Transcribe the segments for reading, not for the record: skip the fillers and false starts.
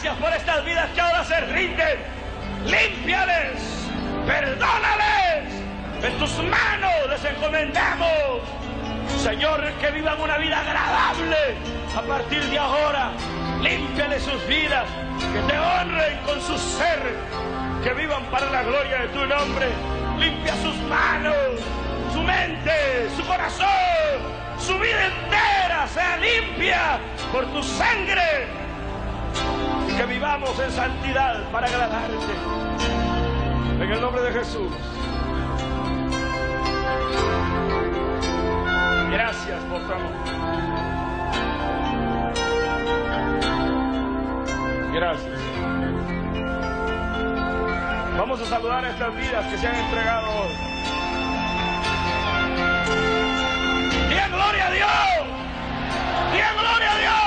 Gracias por estas vidas que ahora se rinden. Límpiales, perdónales. En tus manos les encomendamos, Señor, que vivan una vida agradable a partir de ahora. Límpiales sus vidas, que te honren con su ser, que vivan para la gloria de tu nombre. Limpia sus manos, su mente, su corazón, su vida entera sea limpia por tu sangre. Y que vivamos en santidad para agradarte. En el nombre de Jesús. Gracias por tu amor. Gracias. Vamos a saludar a estas vidas que se han entregado hoy. ¡Bien, gloria a Dios! ¡Bien, gloria a Dios!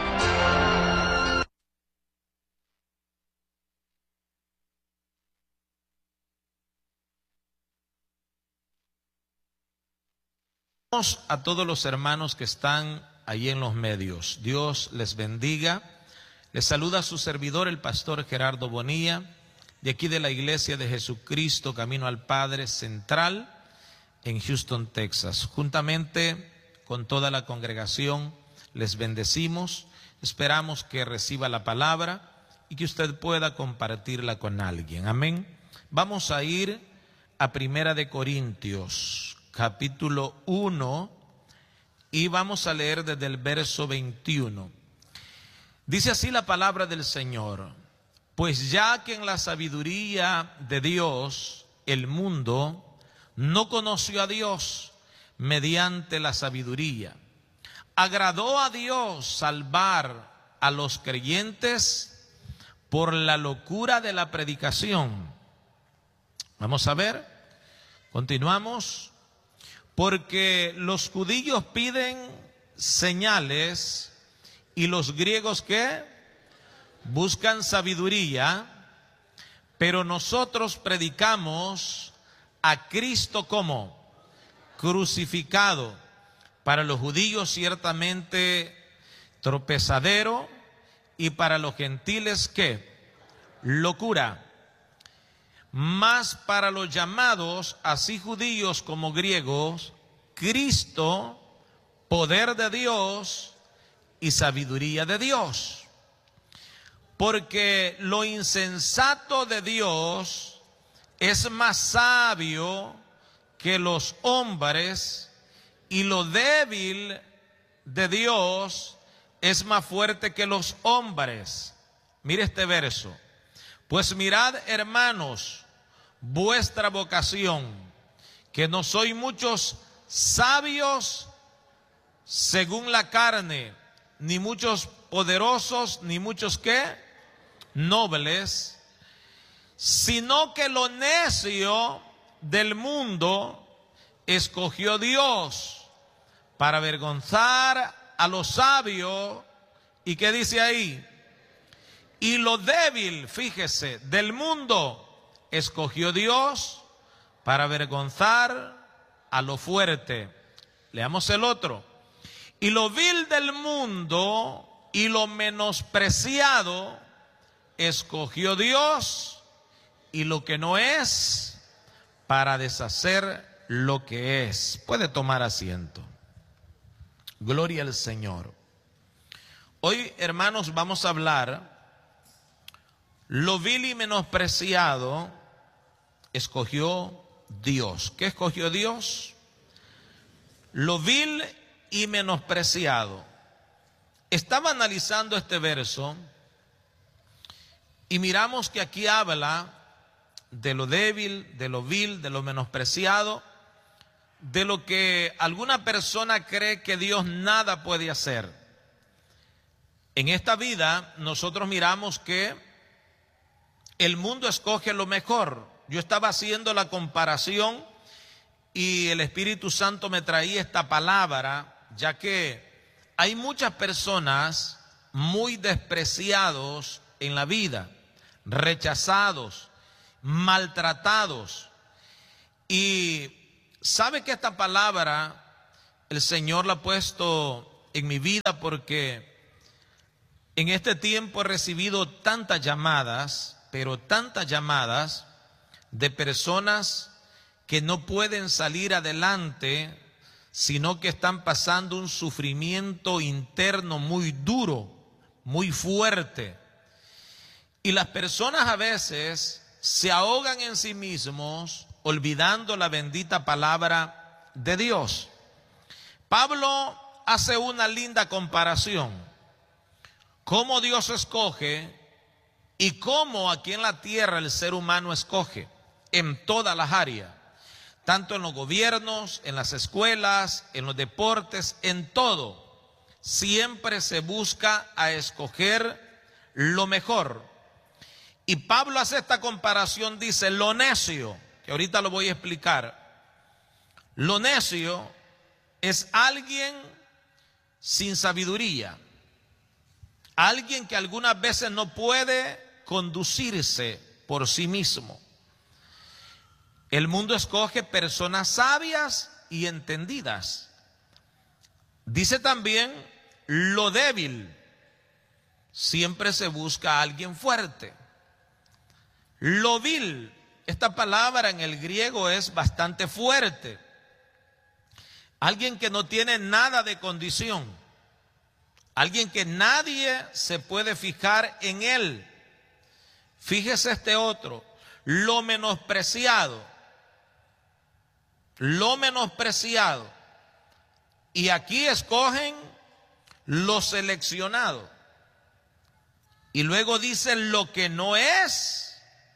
A todos los hermanos que están ahí en los medios, Dios les bendiga. Les saluda su servidor, el pastor Gerardo Bonilla, de aquí de la Iglesia de Jesucristo Camino al Padre Central en Houston, Texas. Juntamente con toda la congregación les bendecimos. Esperamos que reciba la palabra y que usted pueda compartirla con alguien. Amén. Vamos a ir a Primera de Corintios, capítulo 1, y vamos a leer desde el verso 21. Dice así la palabra del Señor: pues ya que en la sabiduría de Dios el mundo no conoció a Dios mediante la sabiduría, agradó a Dios salvar a los creyentes por la locura de la predicación. Vamos a ver, continuamos. Porque los judíos piden señales y los griegos ¿qué? Buscan sabiduría, pero nosotros predicamos a Cristo como crucificado, para los judíos ciertamente tropezadero y para los gentiles ¿qué? Locura. Mas para los llamados, así judíos como griegos, Cristo, poder de Dios y sabiduría de Dios. Porque lo insensato de Dios es más sabio que los hombres, y lo débil de Dios es más fuerte que los hombres. Mire este verso. Pues mirad, hermanos, vuestra vocación, que no sois muchos sabios según la carne, ni muchos poderosos, ni muchos ¿qué? Nobles, sino que lo necio del mundo escogió Dios para avergonzar a los sabios. ¿Y qué dice ahí? Y lo débil, fíjese, del mundo escogió Dios para avergonzar a lo fuerte. Leamos el otro. Y lo vil del mundo y lo menospreciado escogió Dios, y lo que no es, para deshacer lo que es. Puede tomar asiento. Gloria al Señor. Hoy, hermanos, vamos a hablar. Lo vil y menospreciado escogió Dios. ¿Qué escogió Dios? Lo vil y menospreciado. Estaba analizando este verso y miramos que aquí habla de lo débil, de lo vil, de lo menospreciado, de lo que alguna persona cree que Dios nada puede hacer. En esta vida nosotros miramos que el mundo escoge lo mejor. Yo estaba haciendo la comparación y el Espíritu Santo me traía esta palabra, ya que hay muchas personas muy despreciados en la vida, rechazados, maltratados. Y sabe que esta palabra el Señor la ha puesto en mi vida porque En este tiempo he recibido tantas llamadas, pero tantas llamadas de personas que no pueden salir adelante, sino que están pasando un sufrimiento interno muy duro, muy fuerte. Y las personas a veces se ahogan en sí mismos, olvidando la bendita palabra de Dios. Pablo hace una linda comparación. Cómo Dios escoge y cómo aquí en la tierra el ser humano escoge en todas las áreas. Tanto en los gobiernos, en las escuelas, en los deportes, en todo. Siempre se busca a escoger lo mejor. Y Pablo hace esta comparación, dice, lo necio, que ahorita lo voy a explicar. Lo necio es alguien sin sabiduría. Alguien que algunas veces no puede conducirse por sí mismo. El mundo escoge personas sabias y entendidas. Dice también lo débil. Siempre se busca a alguien fuerte. Lo vil, esta palabra en el griego es bastante fuerte. Alguien que no tiene nada de condición. Alguien que nadie se puede fijar en él. Fíjese este otro, lo menospreciado. Lo menospreciado. Y aquí escogen lo seleccionado. Y luego dice lo que no es.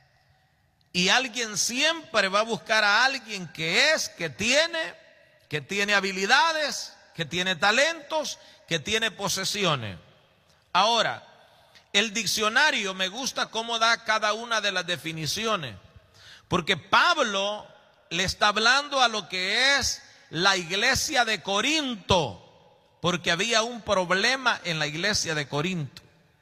Y alguien siempre va a buscar a alguien que es, que tiene habilidades, que tiene talentos, que tiene posesiones. Ahora, el diccionario me gusta cómo da cada una de las definiciones. Porque Pablo le está hablando a lo que es la iglesia de Corinto, porque había un problema en la iglesia de Corinto.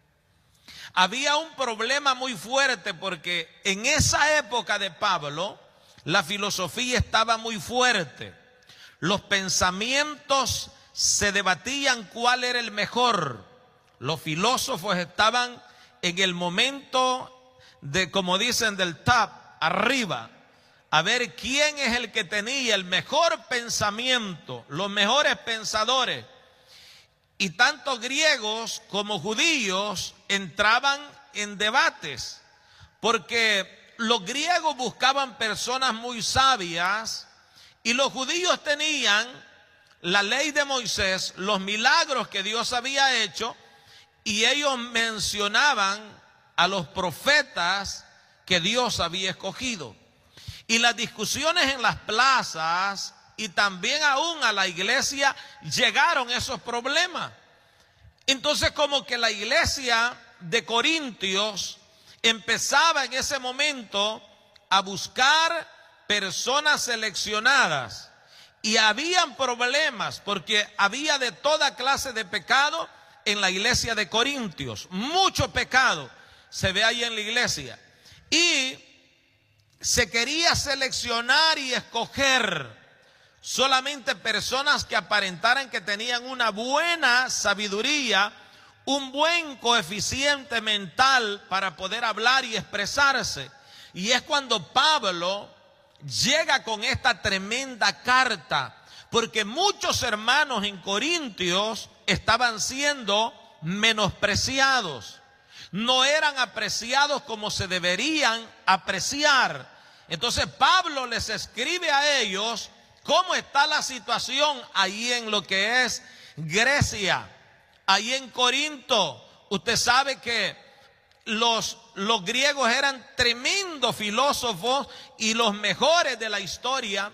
Había un problema muy fuerte porque en esa época de Pablo la filosofía estaba muy fuerte. Los pensamientos se debatían cuál era el mejor. Los filósofos estaban en el momento de, como dicen, del top, arriba, a ver quién es el que tenía el mejor pensamiento, los mejores pensadores. Y tanto griegos como judíos entraban en debates, porque los griegos buscaban personas muy sabias y los judíos tenían la ley de Moisés, los milagros que Dios había hecho, y ellos mencionaban a los profetas que Dios había escogido. Y las discusiones en las plazas y también aún a la iglesia llegaron esos problemas. Entonces como que la iglesia de Corintios empezaba en ese momento a buscar personas seleccionadas. Y habían problemas porque había de toda clase de pecado en la iglesia de Corintios. Mucho pecado se ve ahí en la iglesia. Y se quería seleccionar y escoger solamente personas que aparentaran que tenían una buena sabiduría, un buen coeficiente mental para poder hablar y expresarse. Y es cuando Pablo llega con esta tremenda carta, porque muchos hermanos en Corintios estaban siendo menospreciados, no eran apreciados como se deberían apreciar. Entonces Pablo les escribe a ellos cómo está la situación ahí en lo que es Grecia, ahí en Corinto. Usted sabe que los griegos eran tremendos filósofos y los mejores de la historia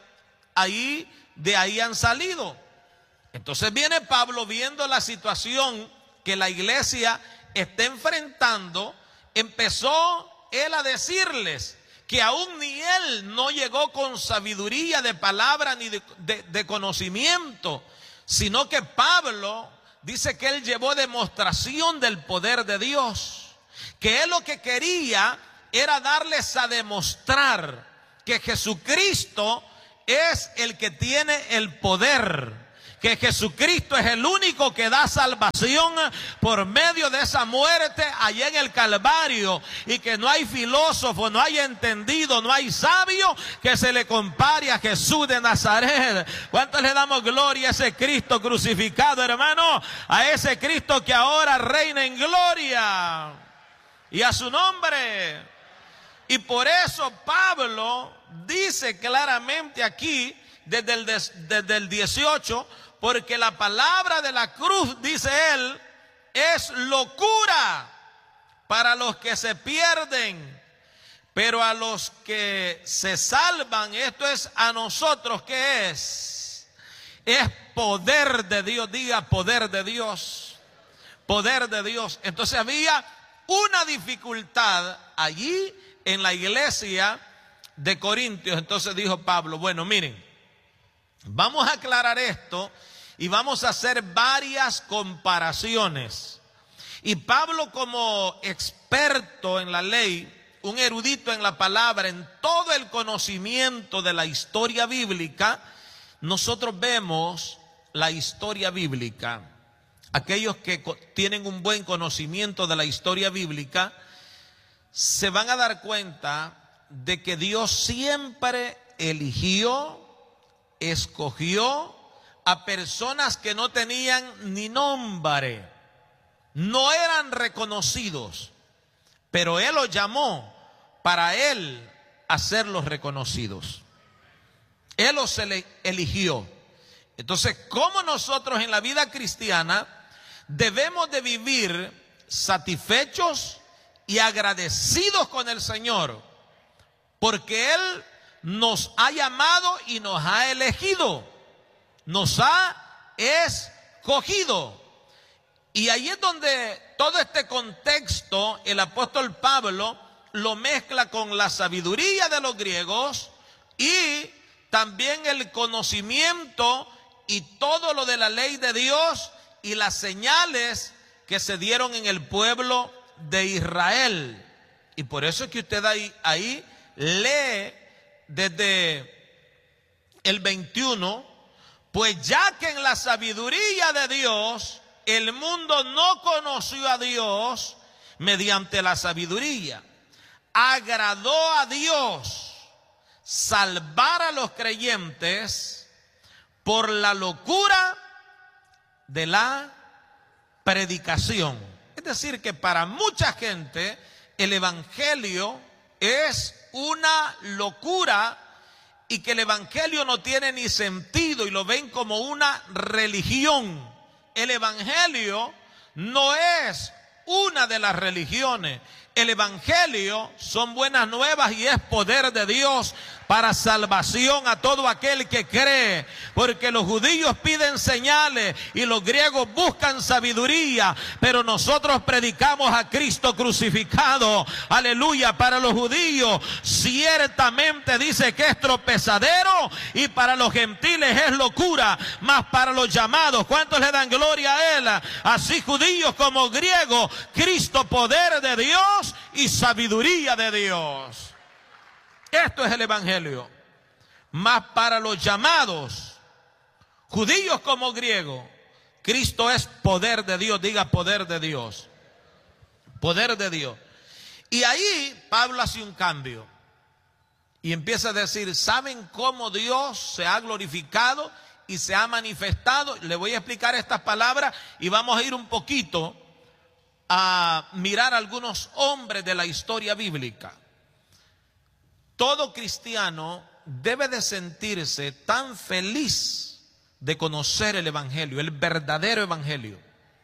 de ahí han salido. Entonces viene Pablo viendo la situación que la iglesia está enfrentando, empezó él a decirles que aún ni él no llegó con sabiduría de palabra ni de conocimiento, sino que Pablo dice que él llevó demostración del poder de Dios, que él lo que quería era darles a demostrar que Jesucristo es el que tiene el poder, que Jesucristo es el único que da salvación por medio de esa muerte allá en el Calvario, y que no hay filósofo, no hay entendido, no hay sabio que se le compare a Jesús de Nazaret. ¿Cuántos le damos gloria a ese Cristo crucificado, hermano? A ese Cristo que ahora reina en gloria, y a su nombre. Y por eso Pablo dice claramente aquí, desde el 18, porque la palabra de la cruz, dice él, es locura para los que se pierden, pero a los que se salvan, esto es a nosotros, ¿qué es? Es poder de Dios. Diga, poder de Dios. Poder de Dios. Entonces había una dificultad allí en la iglesia de Corintios. Entonces dijo Pablo, bueno, miren, vamos a aclarar esto y vamos a hacer varias comparaciones. Y Pablo, como experto en la ley, un erudito en la palabra, en todo el conocimiento de la historia bíblica, nosotros vemos la historia bíblica. Aquellos que tienen un buen conocimiento de la historia bíblica se van a dar cuenta de que Dios siempre eligió, escogió a personas que no tenían ni nombre, no eran reconocidos, pero Él los llamó para Él hacerlos reconocidos. Él los eligió. Entonces, ¿cómo nosotros en la vida cristiana debemos de vivir satisfechos y agradecidos con el Señor? Porque Él nos ha llamado y nos ha elegido, nos ha escogido. Y ahí es donde todo este contexto el apóstol Pablo lo mezcla con la sabiduría de los griegos y también el conocimiento y todo lo de la ley de Dios y las señales que se dieron en el pueblo de Israel. Y por eso es que usted ahí lee desde el 21, pues ya que en la sabiduría de Dios el mundo no conoció a Dios mediante la sabiduría, agradó a Dios salvar a los creyentes por la locura de la predicación. Es decir, que para mucha gente el evangelio es una locura y que el evangelio no tiene ni sentido y lo ven como una religión. El evangelio no es una de las religiones. El evangelio son buenas nuevas y es poder de Dios para salvación a todo aquel que cree, porque los judíos piden señales y los griegos buscan sabiduría, pero nosotros predicamos a Cristo crucificado. Aleluya. Para los judíos ciertamente dice que es tropezadero y para los gentiles es locura, mas para los llamados, ¿cuántos le dan gloria a Él? Así judíos como griegos, Cristo poder de Dios y sabiduría de Dios. Esto es el evangelio. Mas para los llamados, judíos como griegos, Cristo es poder de Dios. Diga, poder de Dios. Poder de Dios. Y ahí Pablo hace un cambio y empieza a decir, ¿saben cómo Dios se ha glorificado y se ha manifestado? Le voy a explicar estas palabras y vamos a ir un poquito a mirar algunos hombres de la historia bíblica. Todo cristiano debe de sentirse tan feliz de conocer el evangelio, el verdadero evangelio.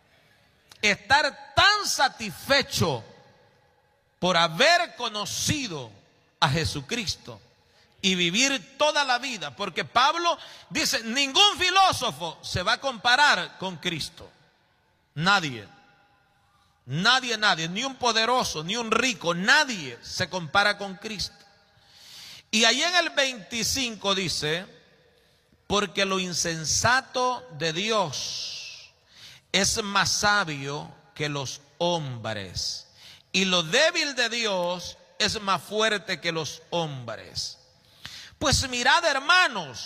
Estar tan satisfecho por haber conocido a Jesucristo y vivir toda la vida. Porque Pablo dice, ningún filósofo se va a comparar con Cristo. Nadie. Nadie, ni un poderoso, ni un rico, nadie se compara con Cristo. Y ahí en el 25 dice, porque lo insensato de Dios es más sabio que los hombres, y lo débil de Dios es más fuerte que los hombres. Pues mirad, hermanos,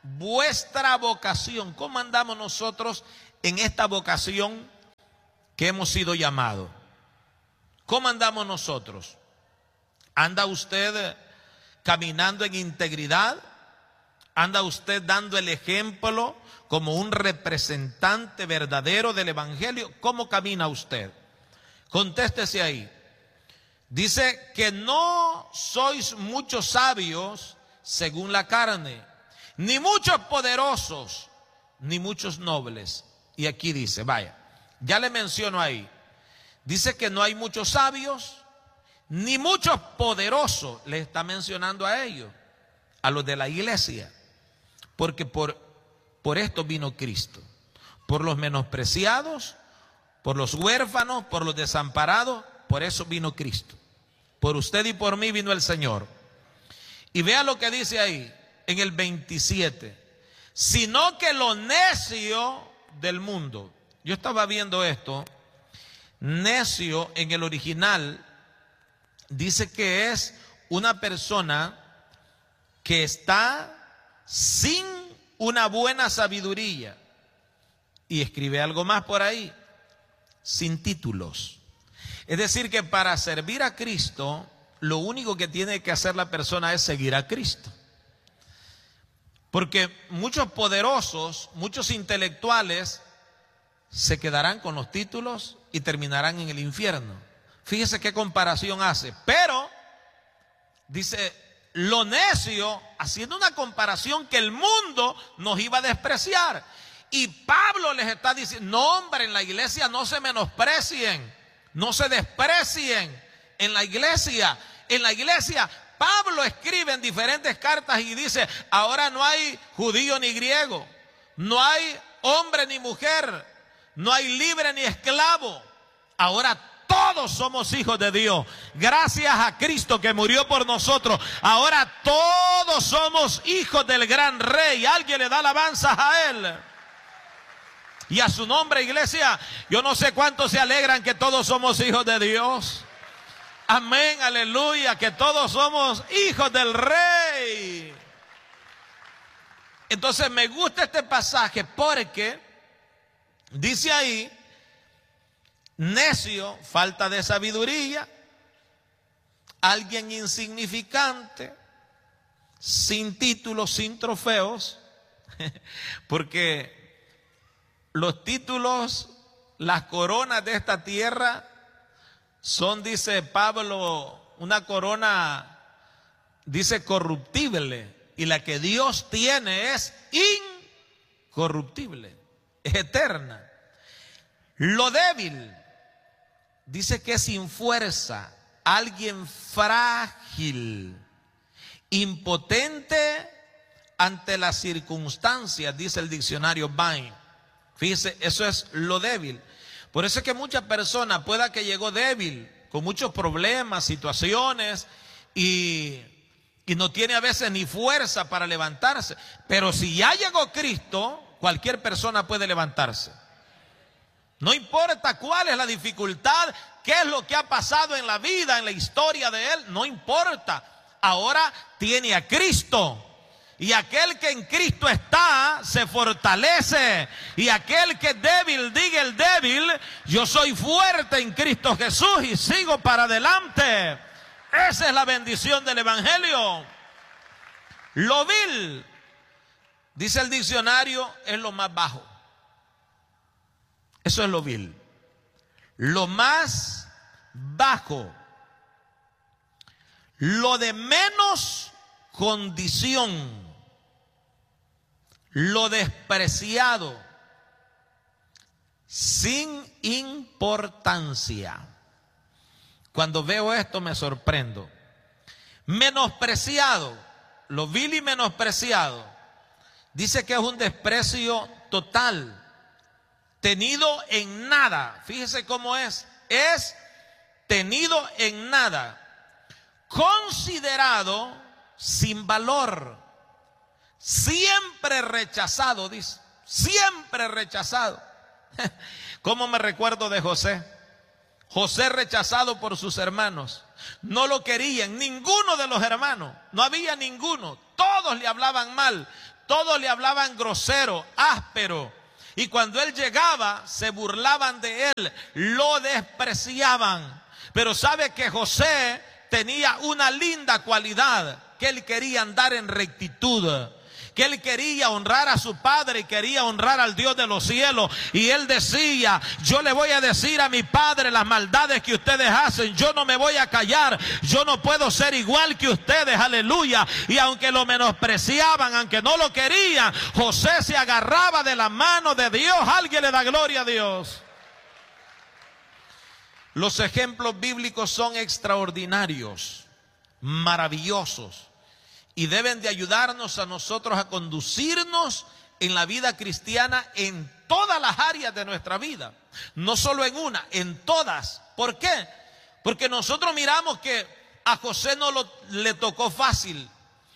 vuestra vocación. ¿Cómo andamos nosotros en esta vocación que hemos sido llamados? ¿Cómo andamos nosotros? ¿Anda usted caminando en integridad? ¿Anda usted dando el ejemplo como un representante verdadero del Evangelio? ¿Cómo camina usted? Contéstese ahí. Dice que no sois muchos sabios según la carne, ni muchos poderosos, ni muchos nobles. Y aquí dice, vaya, ya le menciono ahí. Dice que no hay muchos sabios, ni muchos poderosos. Le está mencionando a ellos, a los de la iglesia. Porque por esto vino Cristo. Por los menospreciados, por los huérfanos, por los desamparados. Por eso vino Cristo. Por usted y por mí vino el Señor. Y vea lo que dice ahí, en el 27. Sino que lo necio del mundo. Yo estaba viendo esto. Necio en el original dice que es una persona que está sin una buena sabiduría. Y escribe algo más por ahí. Sin títulos. Es decir, que para servir a Cristo, lo único que tiene que hacer la persona es seguir a Cristo. Porque muchos poderosos, muchos intelectuales, se quedarán con los títulos y terminarán en el infierno. Fíjese qué comparación hace. Pero, dice, lo necio, haciendo una comparación que el mundo nos iba a despreciar. Y Pablo les está diciendo, no hombre, en la iglesia no se menosprecien, no se desprecien en la iglesia. En la iglesia, Pablo escribe en diferentes cartas y dice, ahora no hay judío ni griego, no hay hombre ni mujer, no hay libre ni esclavo. Ahora todos somos hijos de Dios. Gracias a Cristo que murió por nosotros. Ahora todos somos hijos del gran Rey. Alguien le da alabanzas a Él. Y a su nombre, iglesia. Yo no sé cuántos se alegran que todos somos hijos de Dios. Amén, aleluya, que todos somos hijos del Rey. Entonces me gusta este pasaje porque dice ahí, necio, falta de sabiduría, alguien insignificante, sin títulos, sin trofeos, porque los títulos, las coronas de esta tierra son, dice Pablo, una corona, dice, corruptible, y la que Dios tiene es incorruptible, es eterna. Lo débil, dice que es sin fuerza, alguien frágil, impotente ante las circunstancias, dice el diccionario Vine. Fíjese, eso es lo débil. Por eso es que muchas personas, pueda que llegó débil, con muchos problemas, situaciones, y no tiene a veces ni fuerza para levantarse. Pero si ya llegó Cristo, cualquier persona puede levantarse. No importa cuál es la dificultad, qué es lo que ha pasado en la vida, en la historia de él, no importa. Ahora tiene a Cristo. Y aquel que en Cristo está, se fortalece. Y aquel que es débil, diga el débil, yo soy fuerte en Cristo Jesús y sigo para adelante. Esa es la bendición del Evangelio. Lo vil, dice el diccionario, es lo más bajo. Eso es lo vil. Lo más bajo. Lo de menos condición. Lo despreciado. Sin importancia. Cuando veo esto me sorprendo. Menospreciado. Lo vil y menospreciado. Dice que es un desprecio total. Tenido en nada. Fíjese cómo es. Es tenido en nada. Considerado sin valor. Siempre rechazado, dice. Siempre rechazado. ¿Cómo me recuerdo de José? José rechazado por sus hermanos. No lo querían, ninguno de los hermanos. No había ninguno. Todos le hablaban mal. todos le hablaban grosero, áspero. Y cuando él llegaba, se burlaban de él, lo despreciaban. Pero sabe que José tenía una linda cualidad, que él quería andar en rectitud, que él quería honrar a su padre y quería honrar al Dios de los cielos. Y él decía: yo le voy a decir a mi padre las maldades que ustedes hacen, yo no me voy a callar, yo no puedo ser igual que ustedes, aleluya. Y aunque lo menospreciaban, aunque no lo querían, José se agarraba de la mano de Dios. Alguien le da gloria a Dios. Los ejemplos bíblicos son extraordinarios, maravillosos, y deben de ayudarnos a nosotros a conducirnos en la vida cristiana en todas las áreas de nuestra vida. No solo en una, en todas. ¿Por qué? Porque nosotros miramos que a José no le tocó fácil.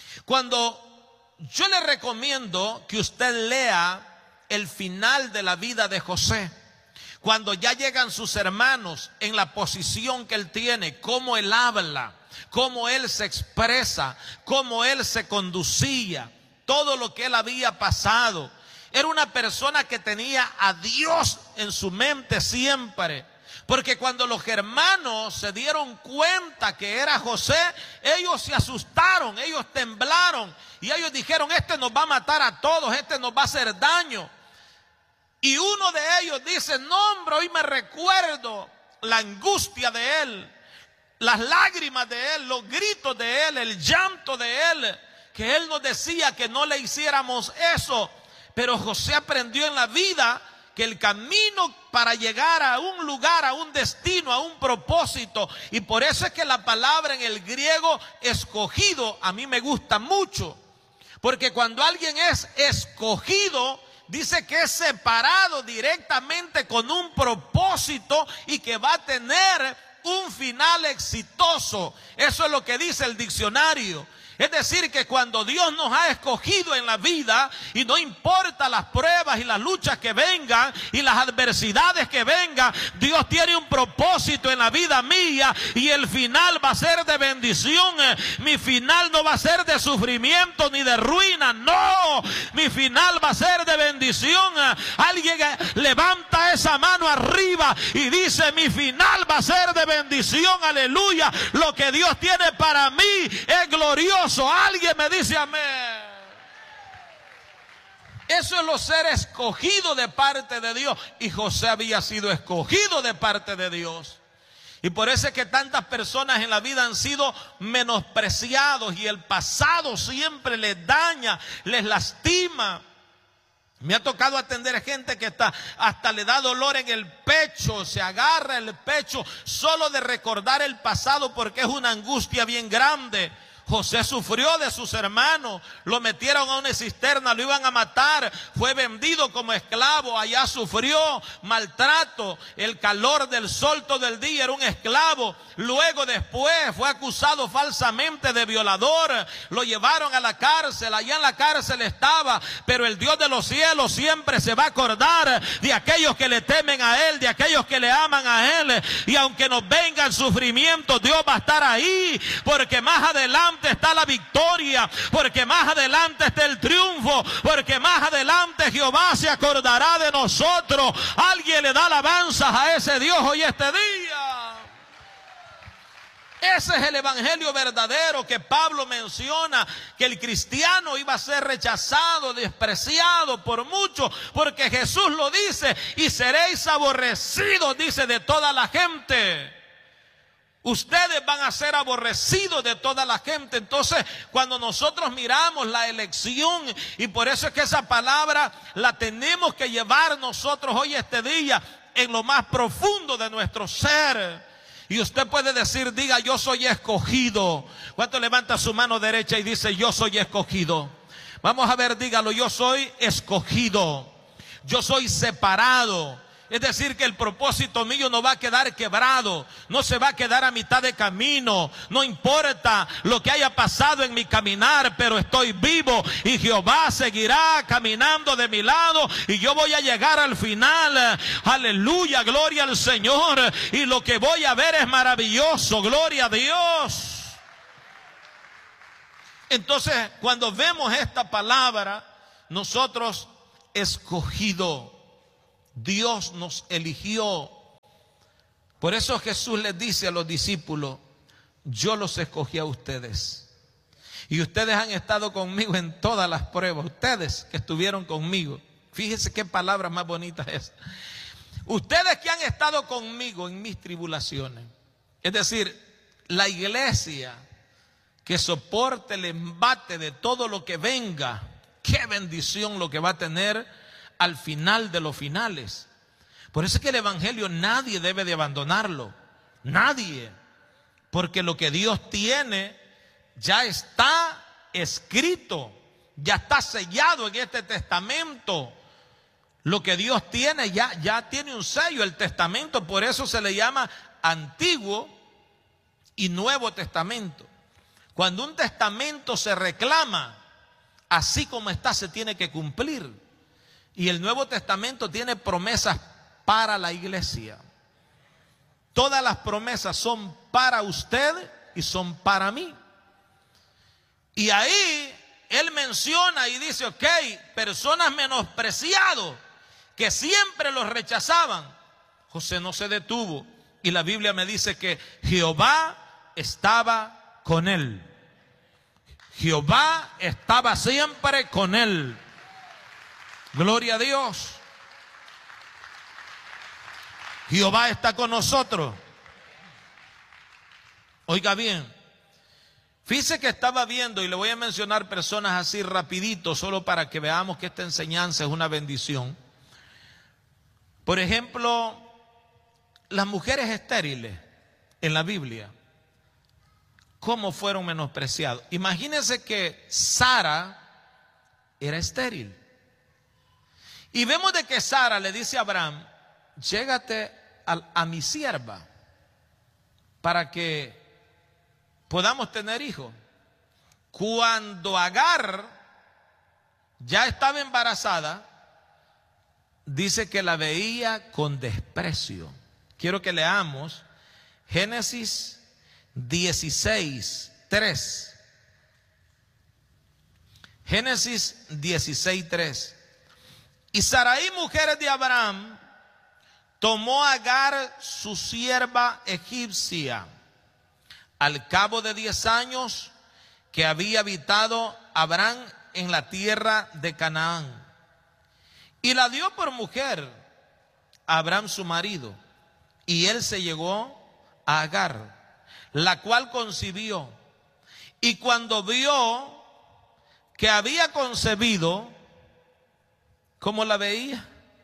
Cuando yo le recomiendo que usted lea el final de la vida de José, cuando ya llegan sus hermanos en la posición que él tiene, cómo él habla, cómo él se expresa, cómo él se conducía, todo lo que él había pasado. Era una persona que tenía a Dios en su mente siempre. Porque cuando los hermanos se dieron cuenta que era José, ellos se asustaron, ellos temblaron y ellos dijeron: este nos va a matar a todos, este nos va a hacer daño. Y uno de ellos dice: no, hombre, hoy me recuerdo la angustia de él, las lágrimas de él, los gritos de él, el llanto de él, que él nos decía que no le hiciéramos eso. Pero José aprendió en la vida que el camino para llegar a un lugar, a un destino, a un propósito, y por eso es que la palabra en el griego escogido a mí me gusta mucho, porque cuando alguien es escogido, dice que es separado directamente con un propósito y que va a tener un final exitoso. Eso es lo que dice el diccionario. Es decir, que cuando Dios nos ha escogido en la vida, y no importa las pruebas y las luchas que vengan y las adversidades que vengan, Dios tiene un propósito en la vida mía y el final va a ser de bendición. Mi final no va a ser de sufrimiento ni de ruina, no, mi final va a ser de bendición. Alguien levanta esa mano arriba y dice: mi final va a ser de bendición, aleluya. Lo que Dios tiene para mí es glorioso. Alguien me dice amén. Eso es lo ser escogido de parte de Dios. Y José había sido escogido de parte de Dios. Y por eso es que tantas personas en la vida han sido menospreciados y el pasado siempre les daña, les lastima. Me ha tocado atender gente que hasta le da dolor en el pecho, se agarra el pecho solo de recordar el pasado, porque es una angustia bien grande. José sufrió de sus hermanos, lo metieron a una cisterna, lo iban a matar, fue vendido como esclavo, allá sufrió maltrato, el calor del sol todo el día, era un esclavo. Luego después fue acusado falsamente de violador, lo llevaron a la cárcel, allá en la cárcel estaba, pero el Dios de los cielos siempre se va a acordar de aquellos que le temen a Él, de aquellos que le aman a Él, y aunque nos vengan sufrimientos, Dios va a estar ahí, porque más adelante está la victoria, porque más adelante está el triunfo, porque más adelante Jehová se acordará de nosotros. Alguien le da alabanzas a ese Dios hoy este día. Ese es el evangelio verdadero que Pablo menciona, que el cristiano iba a ser rechazado, despreciado por muchos, porque Jesús lo dice: y seréis aborrecidos, dice, de toda la gente. Ustedes van a ser aborrecidos de toda la gente. Entonces, cuando nosotros miramos la elección, y por eso es que esa palabra la tenemos que llevar nosotros hoy este día en lo más profundo de nuestro ser. Y usted puede decir, diga: yo soy escogido. ¿Cuánto levanta su mano derecha y dice: yo soy escogido? Vamos a ver, dígalo: yo soy escogido, yo soy separado. Es decir, que el propósito mío no va a quedar quebrado, no se va a quedar a mitad de camino. No importa lo que haya pasado en mi caminar, pero estoy vivo y Jehová seguirá caminando de mi lado y yo voy a llegar al final. Aleluya, gloria al Señor. Y lo que voy a ver es maravilloso, gloria a Dios. Entonces, cuando vemos esta palabra, nosotros escogido. Dios nos eligió. Por eso Jesús les dice a los discípulos: yo los escogí a ustedes. Y ustedes han estado conmigo en todas las pruebas. Ustedes que estuvieron conmigo. Fíjense qué palabra más bonita es. Ustedes que han estado conmigo en mis tribulaciones. Es decir, la iglesia que soporte el embate de todo lo que venga. Qué bendición lo que va a tener al final de los finales. Por eso es que el evangelio nadie debe de abandonarlo. Nadie. Porque lo que Dios tiene ya está escrito. Ya está sellado en este testamento. Lo que Dios tiene ya tiene un sello, el testamento. Por eso se le llama Antiguo y Nuevo Testamento. Cuando un testamento se reclama, así como está, se tiene que cumplir. Y el Nuevo Testamento tiene promesas para la iglesia. Todas las promesas son para usted y son para mí. Y ahí él menciona y dice: ok, personas menospreciados que siempre los rechazaban. José no se detuvo. Y la Biblia me dice que Jehová estaba con él. Jehová estaba siempre con él. Gloria a Dios. Jehová está con nosotros. Oiga bien, fíjese que estaba viendo, y le voy a mencionar personas así rapidito, solo para que veamos que esta enseñanza es una bendición. Por ejemplo, las mujeres estériles en la Biblia, ¿cómo fueron menospreciados? Imagínense que Sara era estéril. Y vemos de que Sara le dice a Abraham: llégate a mi sierva para que podamos tener hijos. Cuando Agar ya estaba embarazada, dice que la veía con desprecio. Quiero que leamos Génesis 16:3. Génesis 16:3. Y Sarai, mujer de Abraham, tomó a Agar, su sierva egipcia, al cabo de 10 años que había habitado Abraham en la tierra de Canaán, y la dio por mujer a Abraham su marido. Y él se llegó a Agar, la cual concibió. Y cuando vio que había concebido, ¿cómo la veía?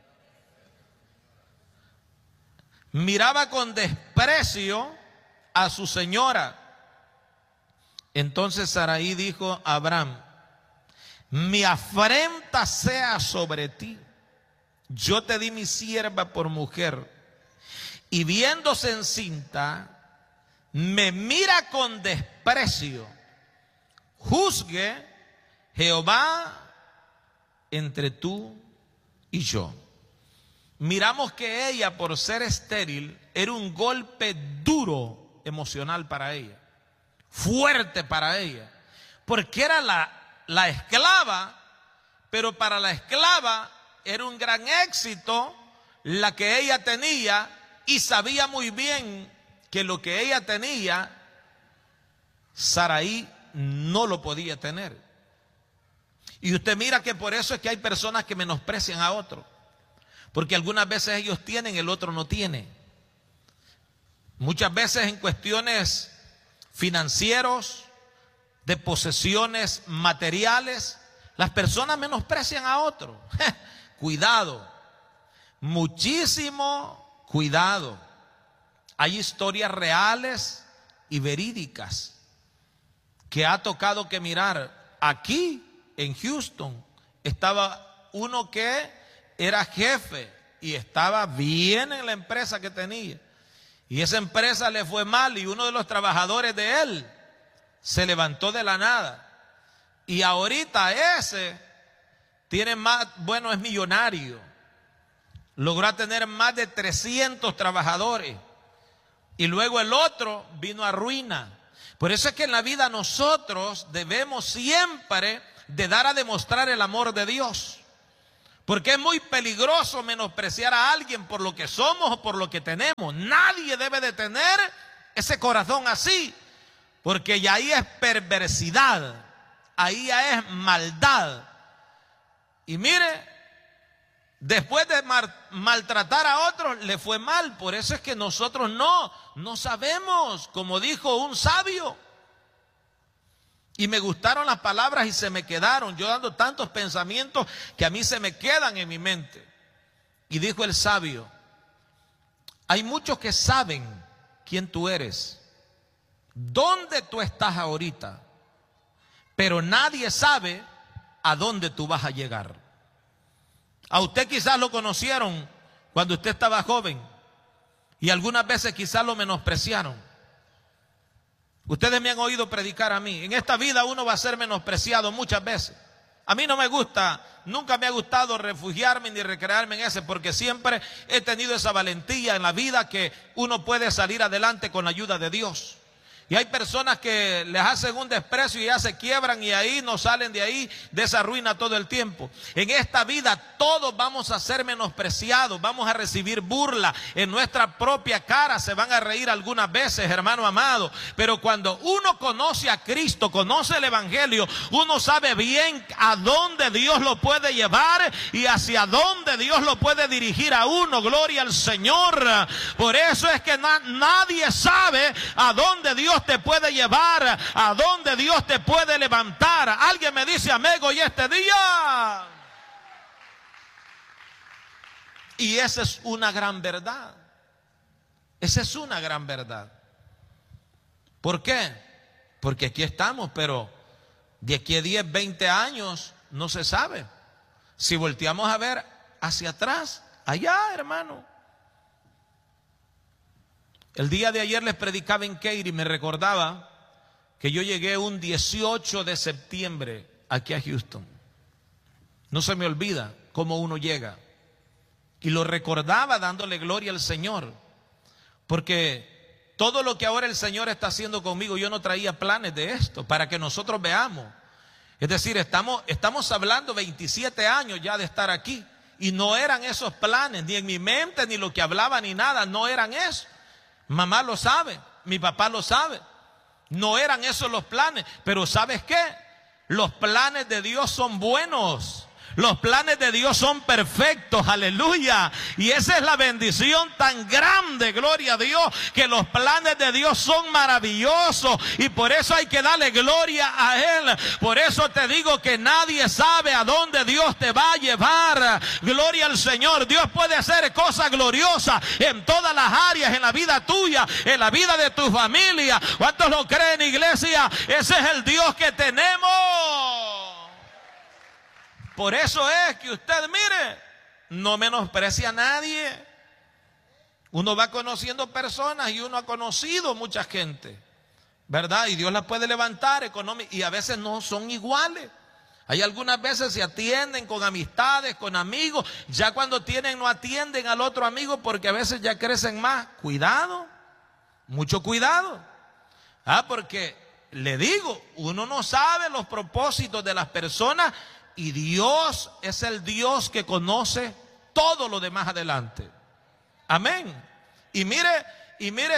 Miraba con desprecio a su señora. Entonces Sarai dijo a Abraham: mi afrenta sea sobre ti. Yo te di mi sierva por mujer, y viéndose encinta, me mira con desprecio. Juzgue Jehová entre tú y yo. Miramos que ella, por ser estéril, era un golpe duro emocional para ella, fuerte para ella, porque era la esclava, pero para la esclava era un gran éxito la que ella tenía, y sabía muy bien que lo que ella tenía, Sarai no lo podía tener. Y usted mira que por eso es que hay personas que menosprecian a otro, porque algunas veces ellos tienen, el otro no tiene. Muchas veces en cuestiones financieros, de posesiones materiales, las personas menosprecian a otro. Cuidado, muchísimo cuidado. Hay historias reales y verídicas que ha tocado que mirar. Aquí en Houston estaba uno que era jefe y estaba bien en la empresa que tenía, y esa empresa le fue mal, y uno de los trabajadores de él se levantó de la nada, y ahorita ese tiene más, bueno, es millonario, logró tener más de 300 trabajadores, y luego el otro vino a ruina. Por eso es que en la vida nosotros debemos siempre de dar a demostrar el amor de Dios. Porque es muy peligroso menospreciar a alguien por lo que somos o por lo que tenemos. Nadie debe de tener ese corazón así, porque ya ahí es perversidad, ahí ya es maldad. Y mire, después de maltratar a otros, le fue mal. Por eso es que nosotros no sabemos, como dijo un sabio. Y me gustaron las palabras y se me quedaron, yo dando tantos pensamientos que a mí se me quedan en mi mente. Y dijo el sabio: hay muchos que saben quién tú eres, dónde tú estás ahorita, pero nadie sabe a dónde tú vas a llegar. A usted quizás lo conocieron cuando usted estaba joven y algunas veces quizás lo menospreciaron. Ustedes me han oído predicar a mí. En esta vida uno va a ser menospreciado muchas veces. A mí no me gusta, nunca me ha gustado refugiarme ni recrearme en ese, porque siempre he tenido esa valentía en la vida que uno puede salir adelante con la ayuda de Dios. Y hay personas que les hacen un desprecio y ya se quiebran y ahí no salen de ahí, de esa ruina todo el tiempo. En esta vida todos vamos a ser menospreciados, vamos a recibir burla, en nuestra propia cara se van a reír algunas veces, hermano amado. Pero cuando uno conoce a Cristo, conoce el Evangelio, uno sabe bien a dónde Dios lo puede llevar y hacia dónde Dios lo puede dirigir a uno. Gloria al Señor. Por eso es que nadie sabe a dónde Dios te puede llevar, a dónde Dios te puede levantar. Alguien me dice amén hoy este día. Y esa es una gran verdad. Esa es una gran verdad. ¿Por qué? Porque aquí estamos, pero de aquí a 10, 20 años no se sabe. Si volteamos a ver hacia atrás, allá, hermano. El día de ayer les predicaba en Keiri y me recordaba que yo llegué un 18 de septiembre aquí a Houston. No se me olvida cómo uno llega. Y lo recordaba dándole gloria al Señor. Porque todo lo que ahora el Señor está haciendo conmigo, yo no traía planes de esto para que nosotros veamos. Es decir, estamos hablando 27 años ya de estar aquí. Y no eran esos planes, ni en mi mente, ni lo que hablaba, ni nada, no eran eso. Mamá lo sabe, mi papá lo sabe. No eran esos los planes, pero ¿sabes qué? Los planes de Dios son buenos. Los planes de Dios son perfectos, aleluya. Y esa es la bendición tan grande, gloria a Dios, que los planes de Dios son maravillosos. Y por eso hay que darle gloria a Él. Por eso te digo que nadie sabe a dónde Dios te va a llevar. Gloria al Señor. Dios puede hacer cosas gloriosas en todas las áreas, en la vida tuya, en la vida de tu familia. ¿Cuántos lo creen, iglesia? Ese es el Dios que tenemos. Por eso es que usted, mire, no menosprecia a nadie. Uno va conociendo personas y uno ha conocido mucha gente, ¿verdad? Y Dios las puede levantar económicamente y a veces no son iguales. Hay algunas veces se atienden con amistades, con amigos. Ya cuando tienen no atienden al otro amigo porque a veces ya crecen más. Cuidado, mucho cuidado. Porque le digo, uno no sabe los propósitos de las personas. Y Dios es el Dios que conoce todo lo demás adelante. Amén. Y mire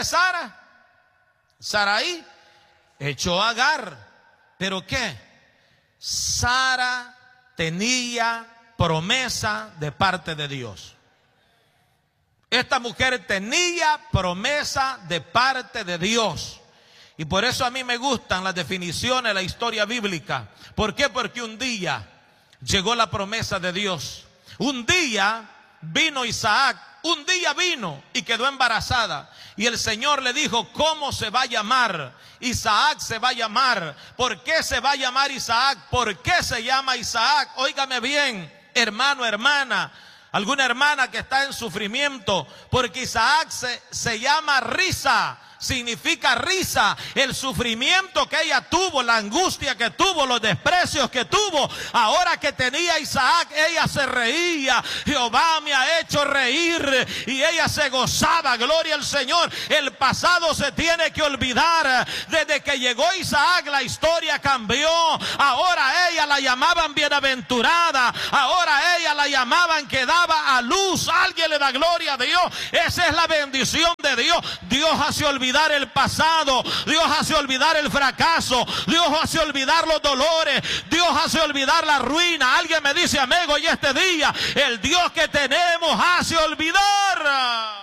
Saraí echó a Agar. ¿Pero qué? Sara tenía promesa de parte de Dios. Esta mujer tenía promesa de parte de Dios. Y por eso a mí me gustan las definiciones de la historia bíblica. ¿Por qué? Porque un día llegó la promesa de Dios. Un día vino Isaac, un día vino y quedó embarazada. Y el Señor le dijo, ¿cómo se va a llamar? Isaac se va a llamar. ¿Por qué se va a llamar Isaac? ¿Por qué se llama Isaac? Óigame bien, hermano, hermana, alguna hermana que está en sufrimiento, porque Isaac se llama risa. significa risa. El sufrimiento que ella tuvo, la angustia que tuvo, los desprecios que tuvo, ahora que tenía Isaac, ella se reía. Jehová me ha hecho reír, y ella se gozaba. Gloria al Señor. El pasado se tiene que olvidar. Desde que llegó Isaac, la historia cambió. Ahora ella la llamaban bienaventurada, ahora ella la llamaban que daba a luz. Alguien le da gloria a Dios. Esa es la bendición de Dios. Dios hace olvidar el pasado, Dios hace olvidar el fracaso, Dios hace olvidar los dolores, Dios hace olvidar la ruina. Alguien me dice, amigo, y este día el Dios que tenemos hace olvidar.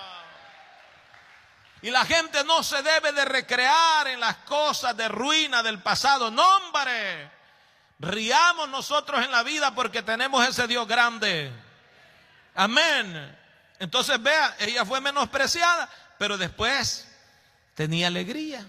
Y la gente no se debe de recrear en las cosas de ruina del pasado. No, hombre, riamos nosotros en la vida porque tenemos ese Dios grande. Amén. Entonces vea, ella fue menospreciada, pero después tenía alegría.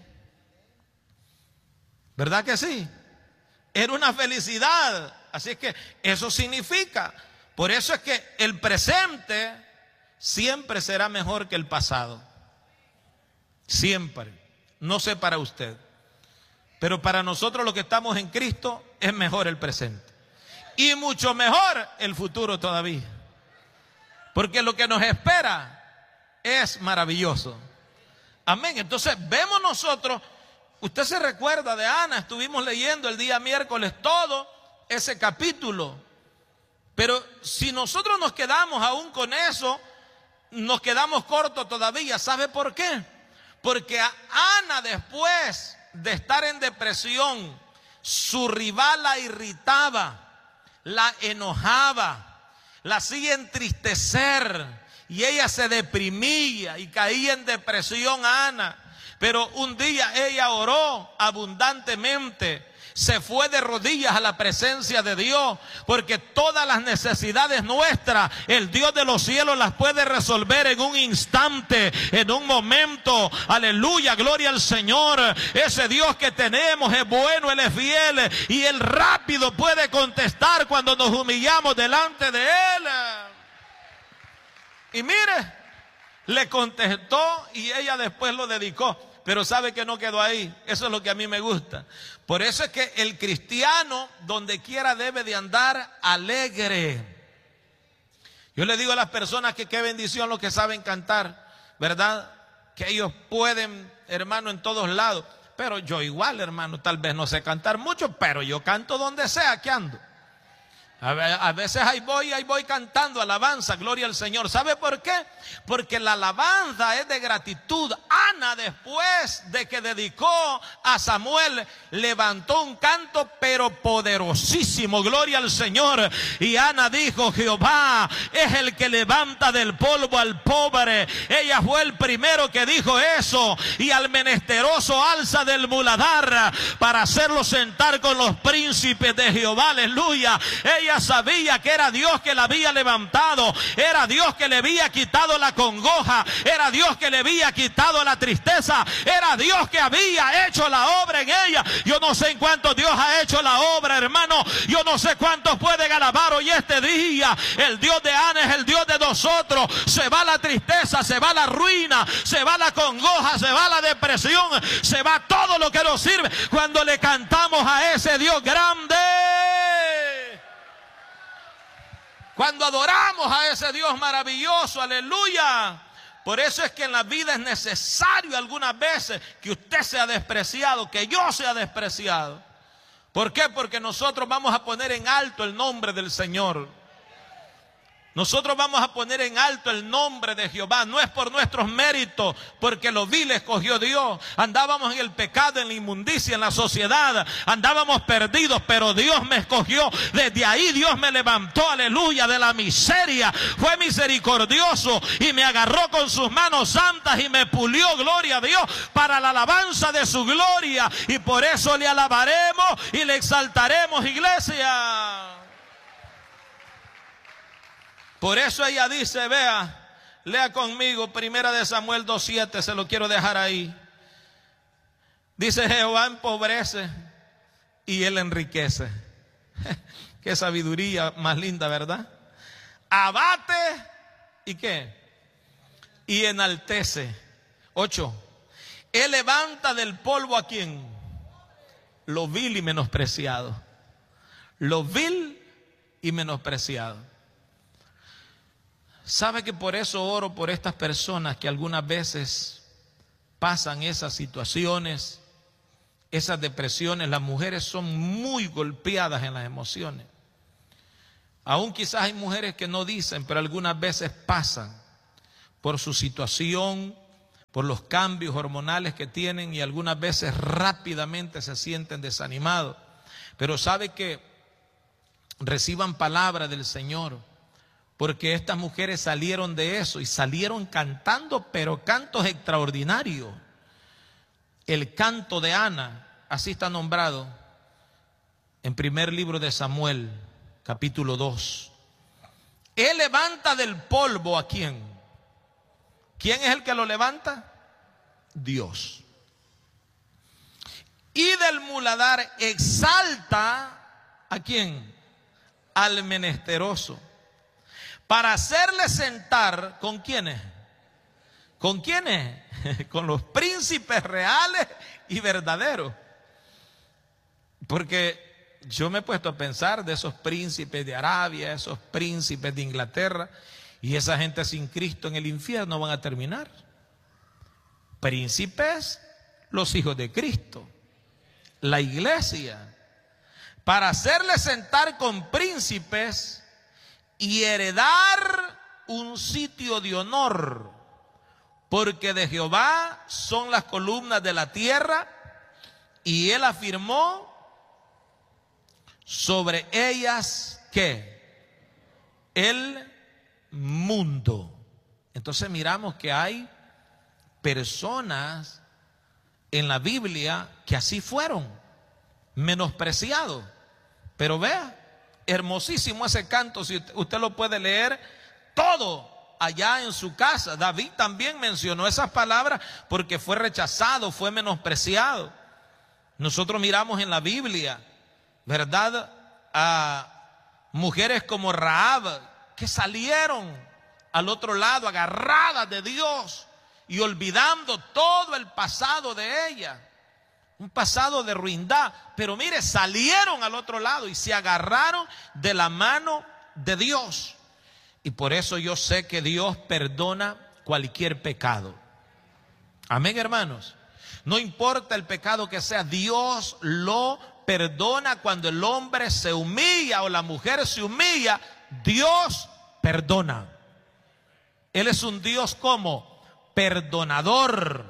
¿Verdad que sí? Era una felicidad. Así es que eso significa. Por eso es que el presente siempre será mejor que el pasado. Siempre. No sé para usted, pero para nosotros los que estamos en Cristo es mejor el presente. Y mucho mejor el futuro todavía. Porque lo que nos espera es maravilloso. Amén. Entonces vemos nosotros, usted se recuerda de Ana, estuvimos leyendo el día miércoles todo ese capítulo. Pero si nosotros nos quedamos aún con eso, nos quedamos cortos todavía. ¿Sabe por qué? Porque a Ana, después de estar en depresión, su rival la irritaba, la enojaba, la hacía entristecer, y ella se deprimía y caía en depresión, Ana. Pero un día ella oró abundantemente, se fue de rodillas a la presencia de Dios, porque todas las necesidades nuestras, el Dios de los cielos las puede resolver en un instante, en un momento. Aleluya, gloria al Señor. Ese Dios que tenemos es bueno, Él es fiel, y Él rápido puede contestar cuando nos humillamos delante de Él. Y mire, le contestó y ella después lo dedicó. Pero sabe que no quedó ahí. Eso es lo que a mí me gusta. Por eso es que el cristiano donde quiera debe de andar alegre. Yo le digo a las personas que qué bendición los que saben cantar, ¿verdad? Que ellos pueden, hermano, en todos lados. Pero yo igual, hermano, tal vez no sé cantar mucho, pero yo canto donde sea que ando. A veces ahí voy cantando alabanza, gloria al Señor. ¿Sabe por qué? Porque la alabanza es de gratitud. Ana, después de que dedicó a Samuel, levantó un canto pero poderosísimo, gloria al Señor. Y Ana dijo, Jehová es el que levanta del polvo al pobre. Ella fue el primero que dijo eso. Y al menesteroso alza del muladar para hacerlo sentar con los príncipes de Jehová, aleluya. Ella sabía que era Dios que la había levantado, era Dios que le había quitado la congoja, era Dios que le había quitado la tristeza, era Dios que había hecho la obra en ella. Yo no sé en cuántos Dios ha hecho la obra, hermano. Yo no sé cuántos pueden alabar hoy este día. El Dios de Ana es el Dios de nosotros. Se va la tristeza, se va la ruina, se va la congoja, se va la depresión, se va todo lo que nos sirve cuando le cantamos a ese Dios grande. Cuando adoramos a ese Dios maravilloso, aleluya. Por eso es que en la vida es necesario algunas veces que usted sea despreciado, que yo sea despreciado. ¿Por qué? Porque nosotros vamos a poner en alto el nombre del Señor. Nosotros vamos a poner en alto el nombre de Jehová. No es por nuestros méritos, porque lo vil escogió Dios. Andábamos en el pecado, en la inmundicia, en la sociedad. Andábamos perdidos, pero Dios me escogió. Desde ahí Dios me levantó, aleluya, de la miseria. Fue misericordioso y me agarró con sus manos santas y me pulió, gloria a Dios, para la alabanza de su gloria. Y por eso le alabaremos y le exaltaremos, iglesia. Por eso ella dice, vea, lea conmigo, 1 Samuel 2:7, se lo quiero dejar ahí. Dice, Jehová empobrece y Él enriquece. Qué sabiduría más linda, ¿verdad? Abate y ¿qué? Y enaltece. 8. Él levanta del polvo ¿a quién? Lo vil y menospreciado. Lo vil y menospreciado. ¿Sabe que por eso oro por estas personas que algunas veces pasan esas situaciones, esas depresiones? Las mujeres son muy golpeadas en las emociones. Aún quizás hay mujeres que no dicen, pero algunas veces pasan por su situación, por los cambios hormonales que tienen, y algunas veces rápidamente se sienten desanimados. Pero sabe que reciban palabra del Señor, porque estas mujeres salieron de eso y salieron cantando, pero cantos extraordinarios. El canto de Ana, así está nombrado en primer libro de Samuel, capítulo 2. Él levanta del polvo ¿a quién? ¿Quién es el que lo levanta? Dios. Y del muladar exalta ¿a quién? Al menesteroso, para hacerle sentar ¿con quiénes? ¿Con quiénes? Con los príncipes reales y verdaderos. Porque yo me he puesto a pensar de esos príncipes de Arabia, esos príncipes de Inglaterra, y esa gente sin Cristo en el infierno van a terminar. Príncipes, los hijos de Cristo, la iglesia, para hacerle sentar con príncipes y heredar un sitio de honor, porque de Jehová son las columnas de la tierra, y él afirmó sobre ellas ¿qué? El mundo. Entonces miramos que hay personas en la Biblia que así fueron, menospreciados. Pero vea, hermosísimo ese canto, si usted lo puede leer todo allá en su casa. David también mencionó esas palabras porque fue rechazado, fue menospreciado. Nosotros miramos en la Biblia, ¿verdad?, a mujeres como Rahab, que salieron al otro lado agarradas de Dios y olvidando todo el pasado de ella, un pasado de ruindad, pero mire, salieron al otro lado y se agarraron de la mano de Dios. Y por eso yo sé que Dios perdona cualquier pecado. Amén, hermanos. No importa el pecado que sea, Dios lo perdona. Cuando el hombre se humilla o la mujer se humilla, Dios perdona. Él es un Dios como perdonador.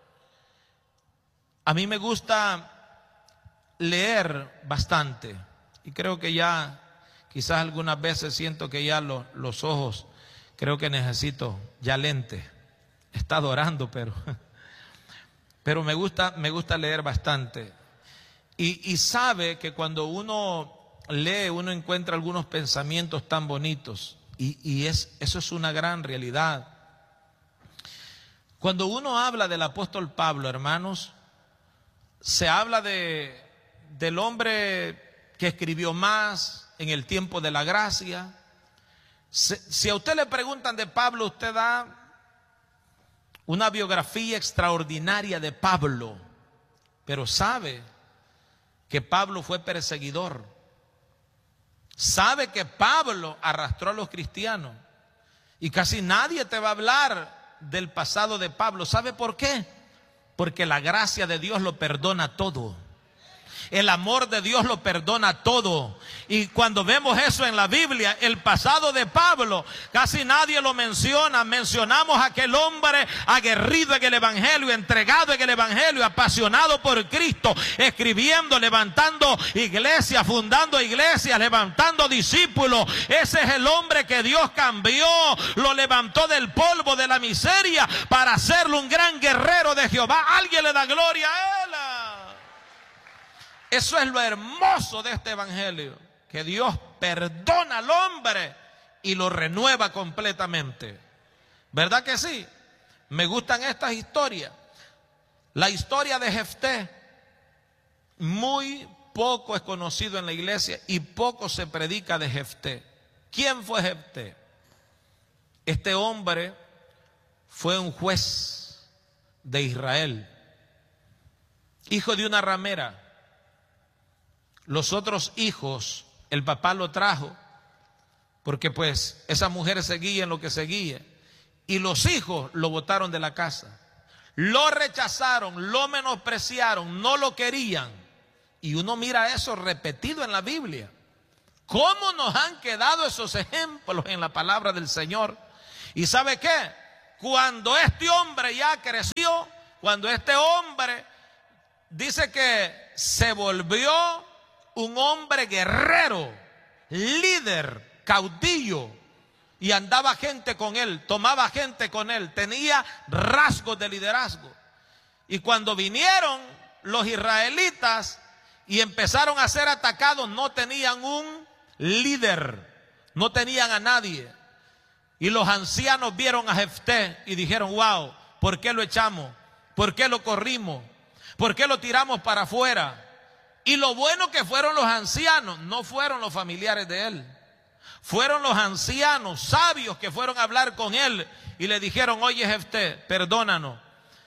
A mí me gusta leer bastante y creo que ya, quizás algunas veces siento que ya los ojos, creo que necesito ya lente. He estado orando, pero me gusta leer bastante. Y sabe que cuando uno lee, uno encuentra algunos pensamientos tan bonitos. Y eso es una gran realidad. Cuando uno habla del apóstol Pablo, hermanos, se habla del hombre que escribió más en el tiempo de la gracia. Si a usted le preguntan de Pablo, usted da una biografía extraordinaria de Pablo, pero sabe que Pablo fue perseguidor. Sabe que Pablo arrastró a los cristianos y casi nadie te va a hablar del pasado de Pablo. ¿Sabe por qué? Porque la gracia de Dios lo perdona todo. El amor de Dios lo perdona todo. Y cuando vemos eso en la Biblia, el pasado de Pablo, casi nadie lo menciona. Mencionamos a aquel hombre aguerrido en el Evangelio, entregado en el Evangelio, apasionado por Cristo, escribiendo, levantando iglesias, fundando iglesias, levantando discípulos. Ese es el hombre que Dios cambió, lo levantó del polvo de la miseria para hacerlo un gran guerrero de Jehová. Alguien le da gloria a él. Eso es lo hermoso de este evangelio, que Dios perdona al hombre y lo renueva completamente. ¿Verdad que sí? Me gustan estas historias. La historia de Jefté, muy poco es conocido en la iglesia y poco se predica de Jefté. ¿Quién fue Jefté? Este hombre fue un juez de Israel. hijo de una ramera. Los otros hijos, el papá lo trajo, porque pues esa mujer seguía en lo que seguía. Y los hijos lo botaron de la casa. Lo rechazaron, lo menospreciaron, no lo querían. Y uno mira eso repetido en la Biblia. ¿Cómo nos han quedado esos ejemplos en la palabra del Señor? ¿Y sabe qué? Cuando este hombre ya creció, cuando este hombre dice que se volvió un hombre guerrero, líder, caudillo, y andaba gente con él, tomaba gente con él, tenía rasgos de liderazgo. Y cuando vinieron los israelitas y empezaron a ser atacados, no tenían un líder, no tenían a nadie. Y los ancianos vieron a Jefté y dijeron: wow, ¿por qué lo echamos? ¿Por qué lo corrimos? ¿Por qué lo tiramos para afuera? Y lo bueno que fueron los ancianos, no fueron los familiares de él. Fueron los ancianos sabios que fueron a hablar con él y le dijeron: oye Jefté, perdónanos,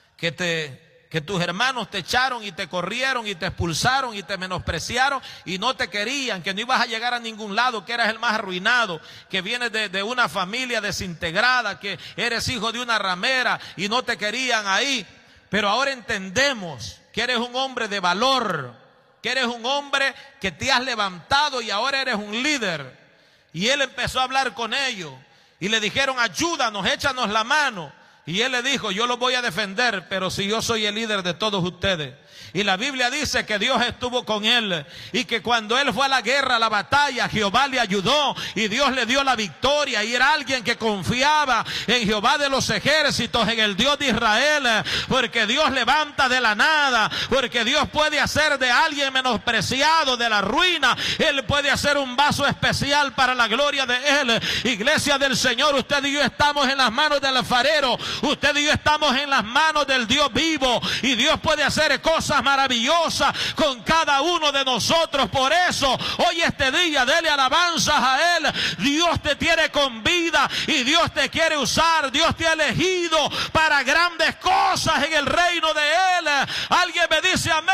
que tus hermanos te echaron y te corrieron y te expulsaron y te menospreciaron y no te querían, que no ibas a llegar a ningún lado, que eras el más arruinado, que vienes de una familia desintegrada, que eres hijo de una ramera y no te querían ahí. Pero ahora entendemos que eres un hombre de valor, que eres un hombre que te has levantado y ahora eres un líder. Y él empezó a hablar con ellos y le dijeron: ayúdanos, échanos la mano. Y él le dijo: yo los voy a defender, pero si yo soy el líder de todos ustedes. Y la Biblia dice que Dios estuvo con él y que cuando él fue a la guerra, a la batalla, Jehová le ayudó y Dios le dio la victoria. Y era alguien que confiaba en Jehová de los ejércitos, en el Dios de Israel, porque Dios levanta de la nada, porque Dios puede hacer de alguien menospreciado, de la ruina, Él puede hacer un vaso especial para la gloria de Él. Iglesia del Señor, usted y yo estamos en las manos del alfarero, usted y yo estamos en las manos del Dios vivo, y Dios puede hacer cosas maravillosas con cada uno de nosotros. Por eso hoy este día dele alabanzas a Él. Dios te tiene con vida y Dios te quiere usar. Dios te ha elegido para grandes cosas en el reino de Él. Alguien me dice amén.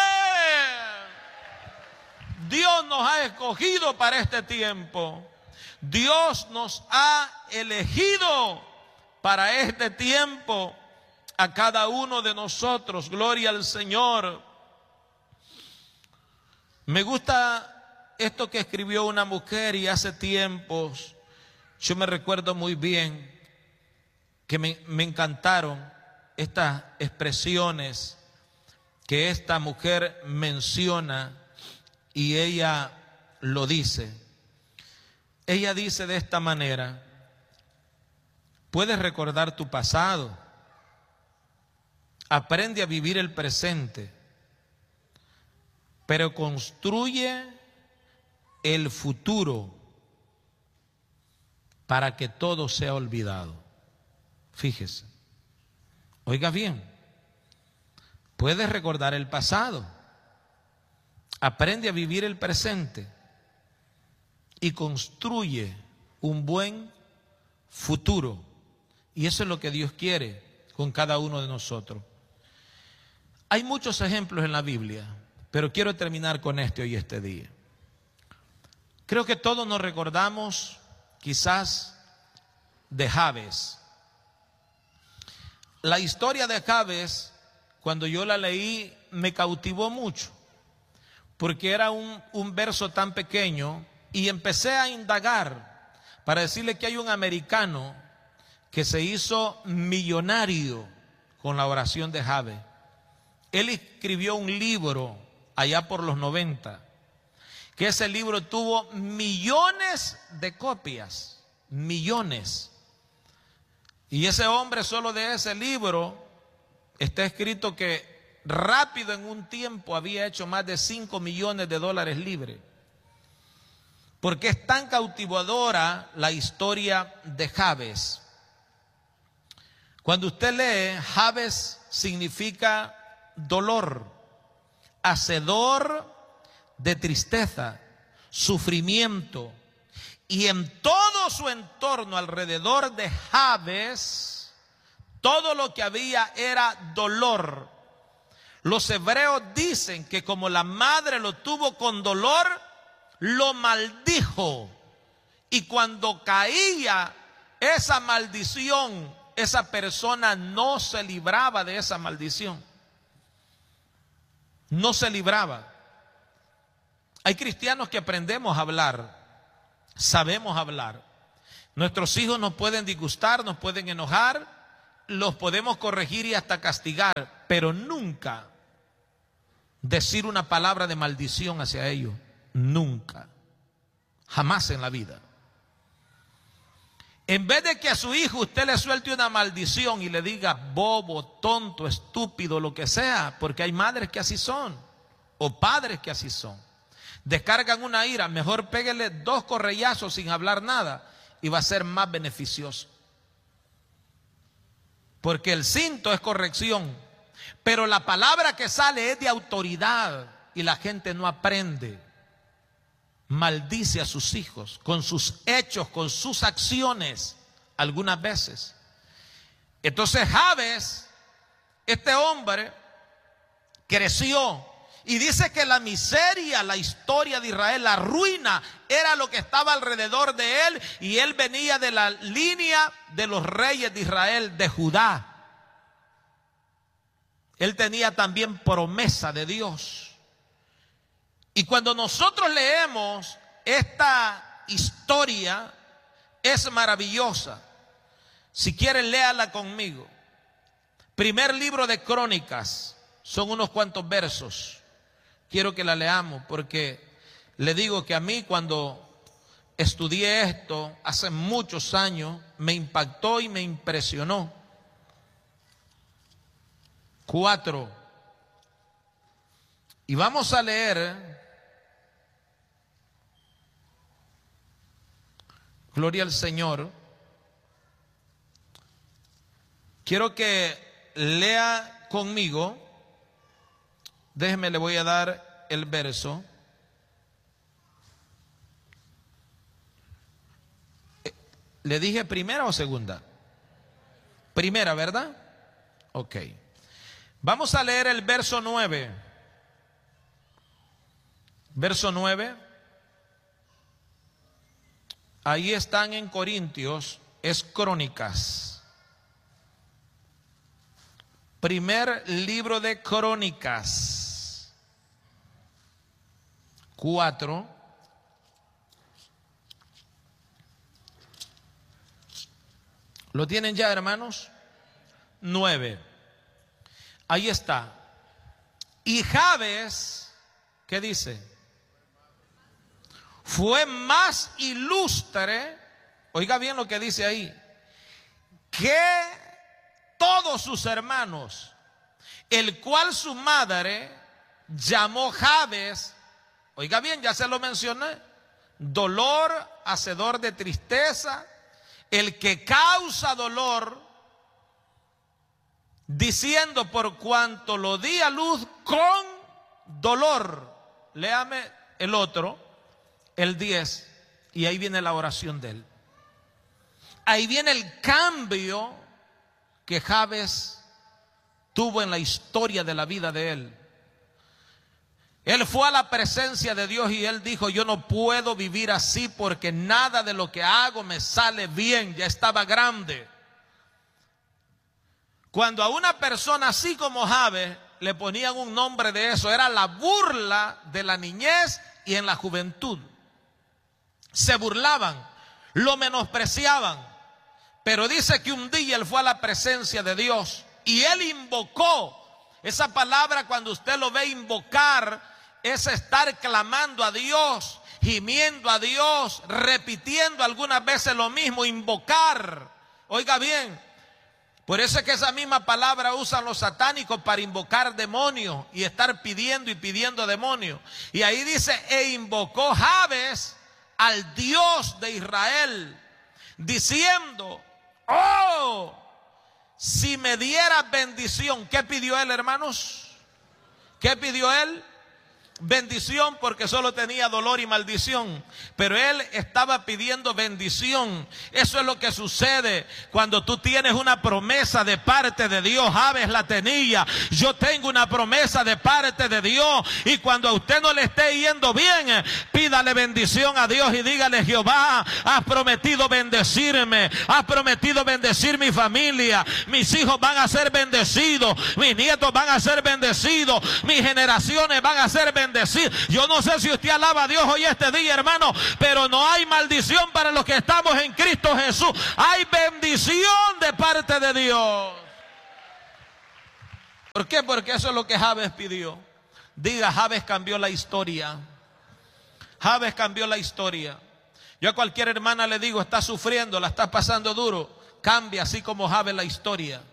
Dios nos ha escogido para este tiempo. Dios nos ha elegido para este tiempo a cada uno de nosotros. Gloria al Señor. Me gusta esto que escribió una mujer, y hace tiempos yo me recuerdo muy bien que me encantaron estas expresiones que esta mujer menciona, y ella lo dice. Ella dice de esta manera: puedes recordar tu pasado, aprende a vivir el presente, pero construye el futuro para que todo sea olvidado. Fíjese, oiga bien, puedes recordar el pasado, aprende a vivir el presente y construye un buen futuro. Y eso es lo que Dios quiere con cada uno de nosotros. Hay muchos ejemplos en la Biblia, pero quiero terminar con hoy este día. Creo que todos nos recordamos quizás de Jabes. La historia de Jabes, cuando yo la leí, me cautivó mucho, porque era un verso tan pequeño, y empecé a indagar para decirle que hay un americano que se hizo millonario con la oración de Jabes. Él escribió un libro allá por los 90, que ese libro tuvo millones de copias, millones. Y ese hombre, solo de ese libro está escrito que rápido, en un tiempo, había hecho más de $5 millones libres. Porque es tan cautivadora la historia de Jabes. Cuando usted lee, Jabes significa dolor, hacedor de tristeza, sufrimiento. Y en todo su entorno alrededor de Jabes, todo lo que había era dolor. Los hebreos dicen que como la madre lo tuvo con dolor, lo maldijo. Y cuando caía esa maldición, esa persona no se libraba de esa maldición. No se libraba. Hay cristianos que aprendemos a hablar, sabemos hablar. Nuestros hijos nos pueden disgustar, nos pueden enojar, los podemos corregir y hasta castigar, pero nunca decir una palabra de maldición hacia ellos. Nunca. Jamás en la vida. En vez de que a su hijo usted le suelte una maldición y le diga bobo, tonto, estúpido, lo que sea, porque hay madres que así son, o padres que así son. Descargan una ira, mejor péguele 2 correazos sin hablar nada y va a ser más beneficioso. Porque el cinto es corrección, pero la palabra que sale es de autoridad y la gente no aprende. Maldice a sus hijos con sus hechos, con sus acciones, algunas veces. Entonces Jabes, este hombre, creció y dice que la miseria, la historia de Israel, la ruina, era lo que estaba alrededor de él, y él venía de la línea de los reyes de Israel, de Judá. Él tenía también promesa de Dios. Y cuando nosotros leemos esta historia, es maravillosa. Si quieren, léala conmigo. Primer libro de Crónicas, son unos cuantos versos. Quiero que la leamos porque le digo que a mí, cuando estudié esto hace muchos años, me impactó y me impresionó. 4. Y vamos a leer, gloria al Señor. Quiero que lea conmigo. Déjeme, le voy a dar el verso. ¿Le dije primera o segunda? Primera, ¿verdad? Ok. Vamos a leer el verso 9. Verso 9. Ahí están en Corintios, es Crónicas. Primer libro de Crónicas. 4. ¿Lo tienen ya, hermanos? 9. Ahí está. Y Jabes, ¿qué dice? Fue más ilustre, oiga bien lo que dice ahí, que todos sus hermanos, el cual su madre llamó Jabes, oiga bien, ya se lo mencioné, dolor, hacedor de tristeza, el que causa dolor, diciendo por cuanto lo di a luz con dolor. Léame el otro, el 10, y ahí viene la oración de él. Ahí viene el cambio que Jabes tuvo en la historia de la vida de él. Él fue a la presencia de Dios y él dijo: yo no puedo vivir así porque nada de lo que hago me sale bien. Ya estaba grande. Cuando a una persona así como Jabes le ponían un nombre de eso, era la burla de la niñez y en la juventud. Se burlaban, lo menospreciaban. Pero dice que un día él fue a la presencia de Dios y él invocó. Esa palabra, cuando usted lo ve invocar, es estar clamando a Dios, gimiendo a Dios, repitiendo algunas veces lo mismo, invocar. Oiga bien, por eso es que esa misma palabra usan los satánicos para invocar demonios y estar pidiendo y pidiendo demonios. Y ahí dice: e invocó Jabes al Dios de Israel, diciendo: oh, si me dieras bendición. ¿Qué pidió él, hermanos? ¿Qué pidió él? bendición porque solo tenía dolor y maldición, pero él estaba pidiendo bendición. Eso es lo que sucede cuando tú tienes una promesa de parte de Dios. Jabes la tenía. Yo tengo una promesa de parte de Dios, y cuando a usted no le esté yendo bien, pídale bendición a Dios y dígale: Jehová, has prometido bendecirme, has prometido bendecir mi familia, mis hijos van a ser bendecidos, mis nietos van a ser bendecidos, mis generaciones van a ser bendecidas. Yo no sé si usted alaba a Dios hoy este día, hermano, pero no hay maldición para los que estamos en Cristo Jesús. Hay bendición de parte de Dios. ¿Por qué? Porque eso es lo que Jabes pidió. Diga: Jabes cambió la historia. Jabes cambió la historia. Yo a cualquier hermana le digo: está sufriendo, la está pasando duro, cambia así como Jabes la historia.